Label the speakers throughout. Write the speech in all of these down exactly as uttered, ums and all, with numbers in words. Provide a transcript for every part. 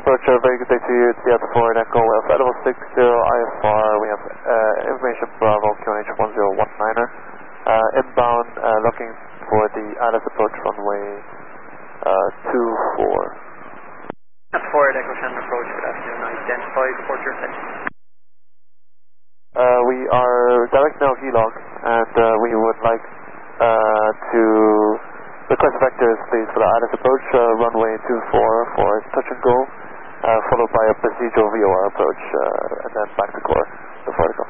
Speaker 1: approach, uh, very good day to you. It's the Alpha four Echo. We're flight level six zero I F R. We have uh, information Bravo Q N H one zero one niner. Uh, inbound, uh, looking for the Atlas approach runway uh, two four.
Speaker 2: Alpha four Echo Shannon approach, good afternoon. Identify, report your attention.
Speaker 1: Uh, we are direct now Helog, and uh, we would like uh, to request vectors, please, for the Atlas approach, uh, runway two four for touch and go, uh, followed by a procedural V O R approach, uh, and then back to core, the vertical.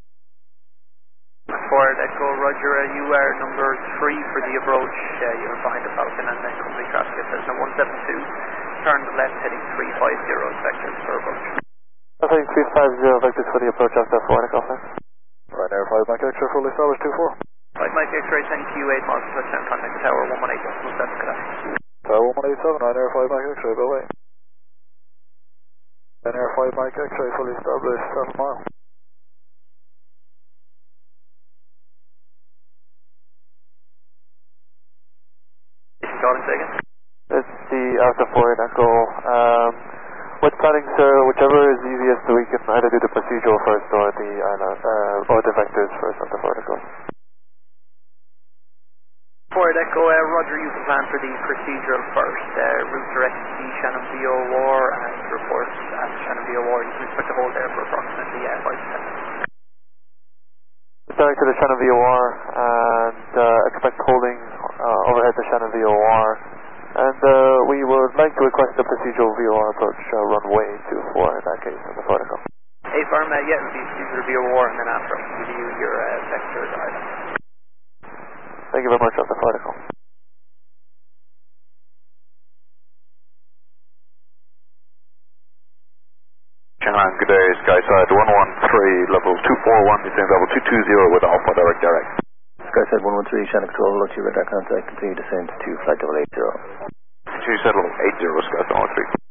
Speaker 2: Forward Echo, Roger, uh, you are number three for the approach. Uh, you're behind the Falcon and then complete traffic at Cessna one seven two. Turn left heading three five zero vectors for approach.
Speaker 1: I think three five zero vectors for the approach after Forward Echo, sir.
Speaker 3: Right, Air five Mike X-ray fully established two four.
Speaker 2: Right, Mike X-ray sending to you eight miles to touchdown, contact the tower one one eight one seven, good afternoon.
Speaker 3: Tower one one eight seven, nine Air five Mike X-ray, Bill Way. nine Air five Mike X-ray fully established, seven mile.
Speaker 2: Calling second.
Speaker 1: It's the Alpha four Echo. Um, with planning, sir, whichever is easiest, we can either do the procedural first or the uh, or the vectors first on the vertical.
Speaker 2: Forward Echo, uh, Roger, you can plan for the procedural first. Uh, route direct to the Shannon V O R and report at Shannon V O R. You can expect to hold there for approximately uh, five to ten minutes.
Speaker 1: Direct to the Shannon V O R and uh, expect holding uh, overhead the Shannon V O R. And uh, we would like to request the procedural V O R approach uh, runway two four in that case on the vertical.
Speaker 2: Hey, firm, uh, yeah, it would be procedural V O R and then after I can give you your uh, vector guidance.
Speaker 1: Thank you very much on the vertical.
Speaker 4: Shannon, good day, Skyside one one three, level two four one, descend level two two zero with Alpha direct direct.
Speaker 5: Skyside one one three, Shannon Control, look to your radar contact, continue descend to flight level eight zero.
Speaker 4: Continue set level eight zero, Skyside one one three.